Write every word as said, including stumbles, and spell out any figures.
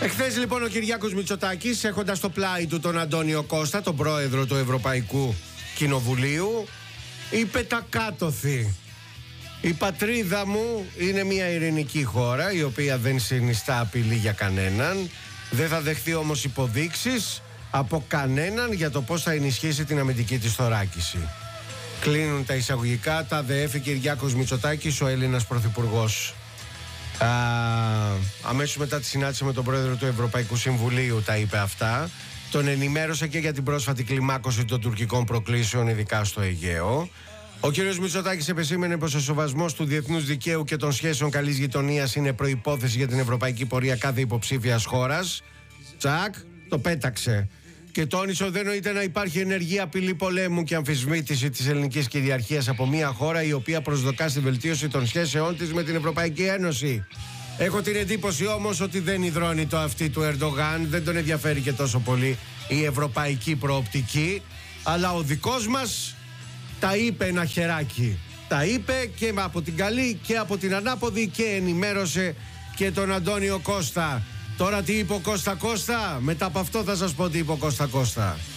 Εχθές λοιπόν ο Κυριάκος Μητσοτάκης, έχοντας στο πλάι του τον Αντώνιο Κώστα, τον πρόεδρο του Ευρωπαϊκού Κοινοβουλίου, είπε τα κάτωθι. Η πατρίδα μου είναι μια ειρηνική χώρα, η οποία δεν συνιστά απειλή για κανέναν. Δεν θα δεχθεί όμως υποδείξεις από κανέναν για το πώς θα ενισχύσει την αμυντική της θωράκιση. Κλείνουν τα εισαγωγικά, τα ΔΕΕΦ Κυριάκος Μητσοτάκης, ο Έλληνας Πρωθυπουργός. Α, αμέσως μετά τη συνάντηση με τον πρόεδρο του Ευρωπαϊκού Συμβουλίου τα είπε αυτά. Τον ενημέρωσε και για την πρόσφατη κλιμάκωση των τουρκικών προκλήσεων, ειδικά στο Αιγαίο. Ο κ. Μητσοτάκης επεσήμενε πως ο σεβασμός του διεθνούς δικαίου και των σχέσεων καλής γειτονίας είναι προϋπόθεση για την ευρωπαϊκή πορεία κάθε υποψήφιας χώρας. Τσακ, το πέταξε. Και τόνισε ότι δεν νοείται να υπάρχει ενεργή απειλή πολέμου και αμφισβήτηση της ελληνικής κυριαρχίας από μια χώρα η οποία προσδοκά στη βελτίωση των σχέσεών της με την Ευρωπαϊκή Ένωση. Έχω την εντύπωση όμως ότι δεν υδρώνει το αυτί του Ερντογάν, δεν τον ενδιαφέρει και τόσο πολύ η ευρωπαϊκή προοπτική, αλλά ο δικός μας τα είπε ένα χεράκι. Τα είπε και από την καλή και από την ανάποδη και ενημέρωσε και τον Αντώνιο Κώστα. Τώρα τι είπε ο Κώστα Κώστα, μετά από αυτό θα σας πω τι είπε ο Κώστα Κώστα.